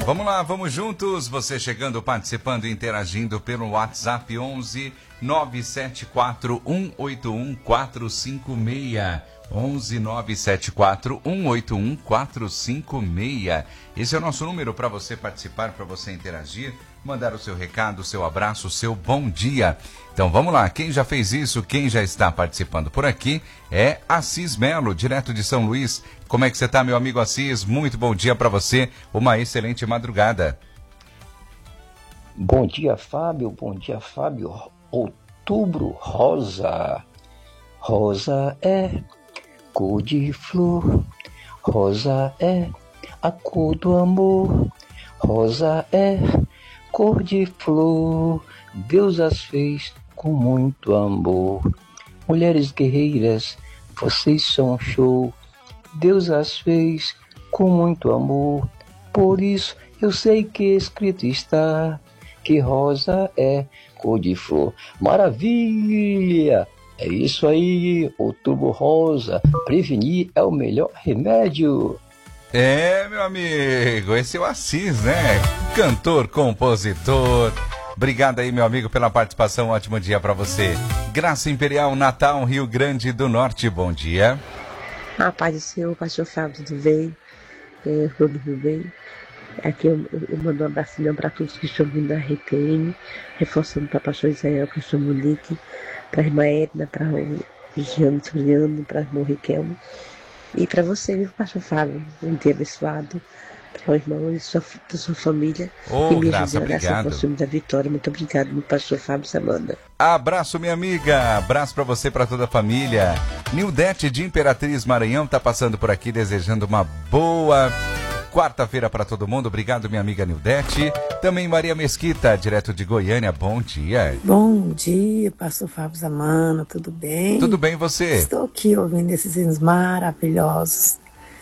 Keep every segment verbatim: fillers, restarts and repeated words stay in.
Vamos lá, vamos juntos. Você chegando, participando, interagindo pelo WhatsApp onze nove sete quatro um oito um quatro cinco seis. onze nove sete quatro um oito um quatro cinco seis. Esse é o nosso número para você participar, para você interagir, mandar o seu recado, o seu abraço, o seu bom dia. Então vamos lá, quem já fez isso, quem já está participando por aqui é Assis Melo, direto de São Luís. Como é que você está, meu amigo Assis? Muito bom dia para você, uma excelente madrugada. Bom dia, Fábio, bom dia, Fábio. Outubro rosa, rosa é cor de flor, rosa é a cor do amor, rosa é cor de flor, Deus as fez com muito amor. Mulheres guerreiras, vocês são um show, Deus as fez com muito amor, por isso eu sei que escrito está que rosa é cor de flor. Maravilha! É isso aí, Outubro Rosa, prevenir é o melhor remédio. É, meu amigo, esse é o Assis, né? Cantor, compositor. Obrigado aí, meu amigo, pela participação, ótimo dia pra você. Graça Imperial, Natal, Rio Grande do Norte, bom dia. A paz do Senhor, pastor Fábio, tudo bem? É, tudo bem? Aqui eu, eu mando um abraço para todos que estão vindo da R T M, reforçando para o pastor Israel, para o pastor Monique, para a irmã Edna, para o Giano Soriano, para a irmã Riquelme. E para você, viu, pastor Fábio, um dia abençoado, para o irmão e sua, para sua família. Ô, e me Graça, ajude a obrigado. da vitória. Muito obrigado, meu pastor Fábio Samanda. Abraço, minha amiga. Abraço para você, para toda a família. Nildete de Imperatriz Maranhão tá passando por aqui, desejando uma boa quarta-feira para todo mundo. Obrigado, minha amiga Nildete. Também Maria Mesquita, direto de Goiânia. Bom dia. Bom dia, pastor Fábio Zamana, tudo bem? Tudo bem, você? Estou aqui ouvindo esses hinos maravilhosos.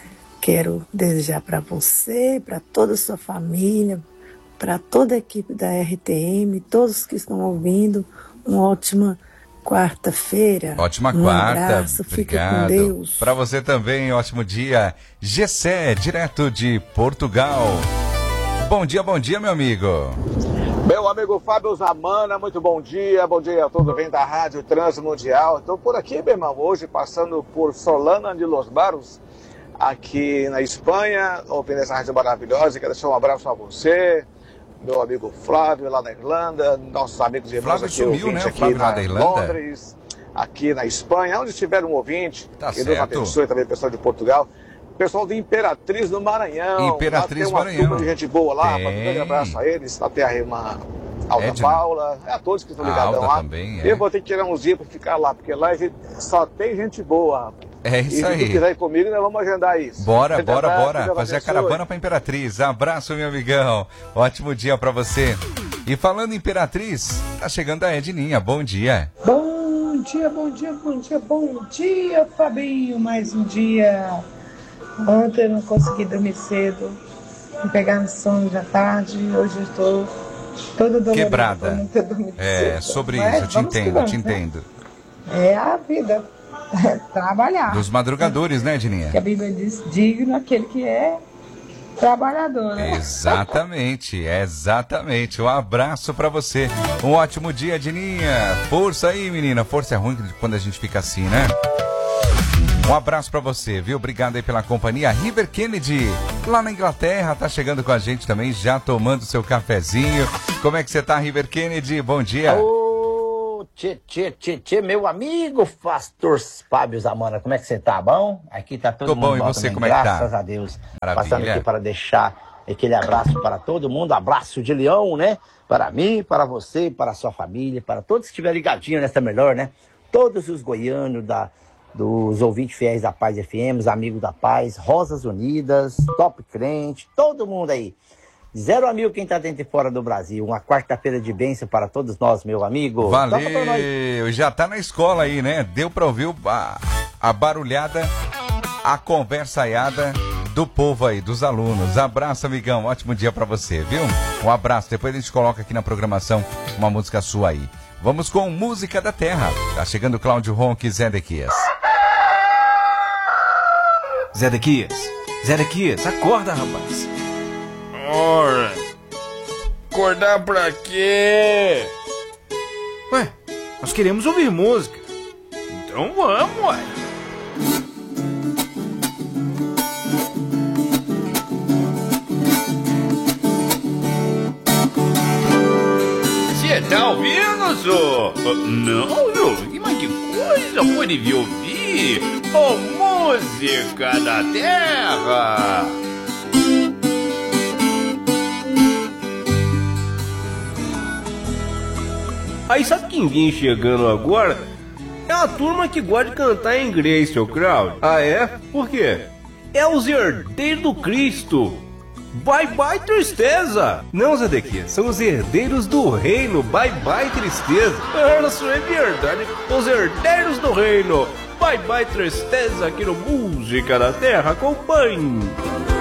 Quero desejar para você, para toda a sua família, para toda a equipe da R T M, todos que estão ouvindo, uma ótima quarta-feira. Ótima um quarta, abraço, obrigado. Fica com Deus. Para você também, ótimo dia. Gessé, direto de Portugal. Bom dia, bom dia, meu amigo. Meu amigo Fábio Zamana, muito bom dia. Bom dia a todos, vem da Rádio Transmundial. Estou por aqui, meu irmão, hoje passando por Solana de Los Barros, aqui na Espanha, ouvindo essa rádio maravilhosa. Quero deixar um abraço a você, meu amigo Flávio lá na Irlanda, nossos amigos e irmãos Flávio aqui, sumiu, ouvintes né? aqui Flávio na lá da Irlanda. Londres, aqui na Espanha, onde tiver um ouvinte. Tá que Deus certo. abençoe também o pessoal de Portugal. Pessoal de Imperatriz no Maranhão. Imperatriz lá tem uma Maranhão. turma de gente boa lá. Tem. Um grande abraço a eles. Até a irmã Alda Edna. Paula. É a todos que estão A ligados Alda lá. também, é. Eu vou ter que tirar uns dias para ficar lá, porque lá a gente só tem gente boa. É E isso se tu aí. quiser ir comigo, nós vamos agendar isso. Bora, Grande bora, abraço, bora. Deus Fazer a abençoe. caravana pra Imperatriz. Abraço, meu amigão. Ótimo dia pra você. E falando em Imperatriz, tá chegando a Edninha. Bom dia. Bom dia, bom dia, bom dia, bom dia, Fabinho. Mais um dia. Ontem eu não consegui dormir cedo. Fui pegar no sono já tarde. Hoje eu estou toda dolorida Quebrada. por não ter dormido É, cedo. sobre Mas isso, eu te vamos que entendo, vamos, te né? entendo. É a vida. É trabalhar. Dos madrugadores, né, Edninha? Que a Bíblia diz, digno aquele que é trabalhador, né? Exatamente, exatamente. Um abraço pra você. Um ótimo dia, Edninha. Força aí, menina. Força é ruim quando a gente fica assim, né? Um abraço pra você, viu? Obrigado aí pela companhia. River Kennedy, lá na Inglaterra, tá chegando com a gente também, já tomando seu cafezinho. Como é que você tá, River Kennedy? Bom dia. Ô, tchê, tchê, tchê, tchê, meu amigo pastor Fábio Zamana, como é que você tá, bom? Aqui tá todo Tô mundo bom, e bom você, também, como é que tá? graças a Deus. Maravilha. Passando aqui para deixar aquele abraço para todo mundo, abraço de leão, né? Para mim, para você, para a sua família, para todos que estiverem ligadinhos nessa melhor, né? Todos os goianos da... dos ouvintes fiéis da Paz F M, os amigos da Paz, Rosas Unidas, Top Crente, todo mundo aí. Zero a mil quem tá dentro e fora do Brasil. Uma quarta-feira de bênção para todos nós, meu amigo. Valeu, já tá na escola aí, né? Deu pra ouvir o- a, a barulhada, a conversaiada do povo aí, dos alunos. Abraço, amigão, ótimo dia pra você, viu? Um abraço, depois a gente coloca aqui na programação uma música sua aí. Vamos com Música da Terra. Tá chegando Cláudio Ronque e Zé Dequias. Zedequias, Zedequias, acorda, rapaz. Ora, acordar pra quê? Ué, nós queremos ouvir música. Então vamos, ué. Você tá ouvindo, só? Não, Jô? Mas que coisa pode vir ouvir? Oh, música da terra! Aí sabe quem vem chegando agora? É a turma que gosta de cantar em inglês, seu Claudio. Ah, é? Por quê? É os herdeiros do Cristo. Bye bye tristeza. Não, Zedequias, são os herdeiros do reino. Bye bye tristeza. Ah, isso é verdade. Os herdeiros do reino. Bye bye tristeza aqui no Música da Terra. Acompanhe.